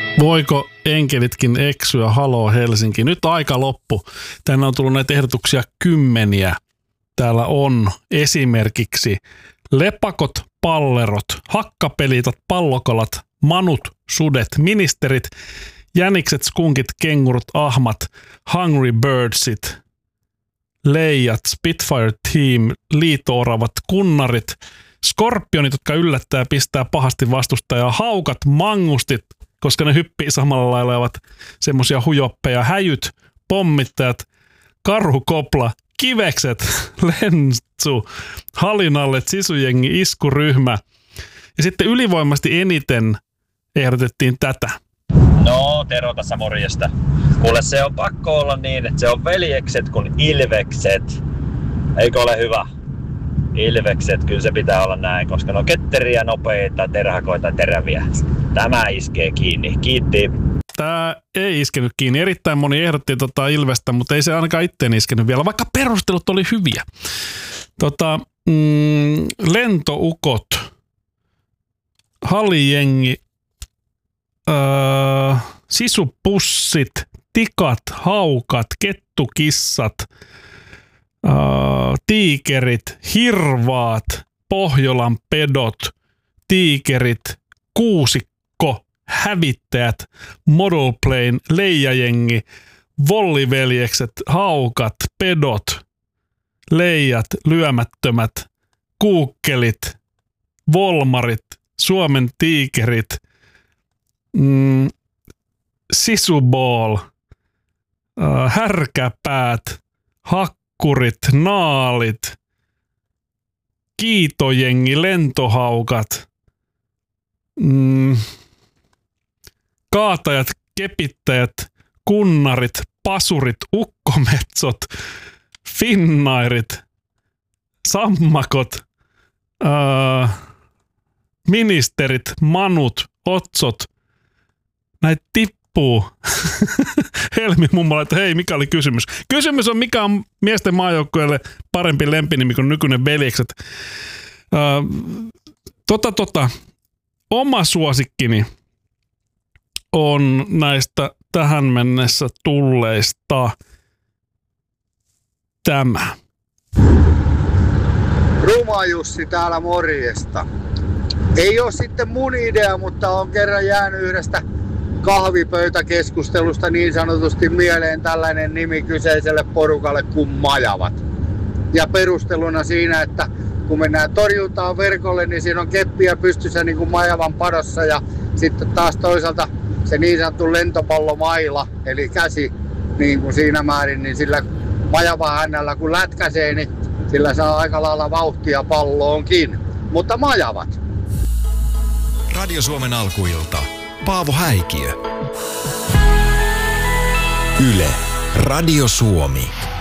Voiko enkelitkin eksyä? Haloo Helsinki. Nyt aika loppu. Tänne on tullut näitä ehdotuksia 10. Täällä on esimerkiksi lepakot, pallerot, hakkapelitat, pallokalat, manut, sudet, ministerit, jänikset, skunkit, kengurut, ahmat, hungry birdsit, leijat, Spitfire Team, liito-oravat, kunnarit, skorpionit, jotka yllättää ja pistää pahasti vastustajaa, haukat, mangustit, koska ne hyppii samalla lailla, ovat semmoisia hujoppeja, häjyt, pommittajat, karhukopla, kivekset, lentsu, halinallet, sisujengi, iskuryhmä. Ja sitten ylivoimasti eniten ehdotettiin tätä. No, Tero tässä morjesta. Kuule, se on pakko olla niin, että se on veljekset kuin ilvekset. Eikö ole hyvä? Ilvekset, kyllä se pitää olla näin, koska no ketteriä, nopeita, terhakoita, teräviä. Tämä iskee kiinni. Kiitti. Tämä ei iskenyt kiinni. Erittäin moni ehdotti Ilvestä, mutta ei se ainakaan itteen iskenyt vielä, vaikka perustelut oli hyviä. Lentoukot, hallijengi, sisupussit, tikat, haukat, kettukissat, tiikerit, hirvaat, Pohjolan pedot, tiikerit, kuusikko, hävittäjät, model plane, leijajengi, volliveljekset, haukat, pedot, leijat, lyömättömät, kuukkelit, volmarit, Suomen tiikerit, sisuball, härkäpäät, hakkurit, naalit, kiitojengi, lentohaukat, kaatajat, kepittäjät, kunnarit, pasurit, ukkometsot, finnairit, sammakot, ministerit, manut, otsot, näitä tippuu. Helmi mummola, että hei, mikä oli kysymys? Kysymys on, mikä on miesten maajoukkueelle parempi lempinimi kuin nykyinen veljekset. Oma suosikkini on näistä tähän mennessä tulleista tämä. Ruma Jussi täällä morjesta. Ei ole sitten mun idea, mutta on kerran jäänyt yhdestä kahvipöytäkeskustelusta niin sanotusti mieleen tällainen nimi kyseiselle porukalle kuin Majavat. Ja perusteluna siinä, että kun mennään torjuntaan verkolle, niin siinä on keppiä pystyssä niin kuin Majavan padossa ja sitten taas toisaalta se niin sanottu lentopallomaila, eli käsi niin kuin siinä määrin, niin sillä Majavan hännällä kun lätkäsee, niin sillä saa aika lailla vauhtia palloonkin. Mutta Majavat. Radio Suomen alkuilta. Paavo Häikiö. Yle. Radio Suomi.